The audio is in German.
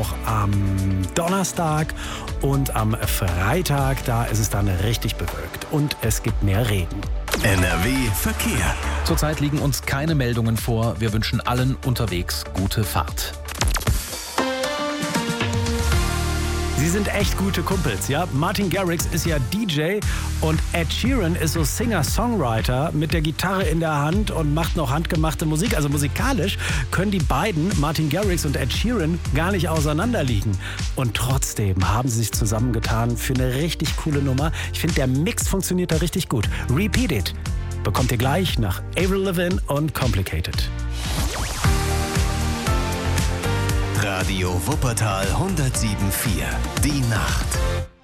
auch am Donnerstag und am Freitag. Da ist es dann richtig bewölkt und es gibt mehr Regen. NRW Verkehr. Zurzeit liegen uns keine Meldungen vor. Wir wünschen allen unterwegs gute Fahrt. Sie sind echt gute Kumpels, ja? Martin Garrix ist ja DJ und Ed Sheeran ist so Singer-Songwriter mit der Gitarre in der Hand und macht noch handgemachte Musik. Also musikalisch können die beiden, Martin Garrix und Ed Sheeran, gar nicht auseinanderliegen. Und trotzdem haben sie sich zusammengetan für eine richtig coole Nummer. Ich finde, der Mix funktioniert da richtig gut. Repeat It bekommt ihr gleich nach Avril Lavigne und Complicated. Radio Wuppertal 107.4. Die Nacht.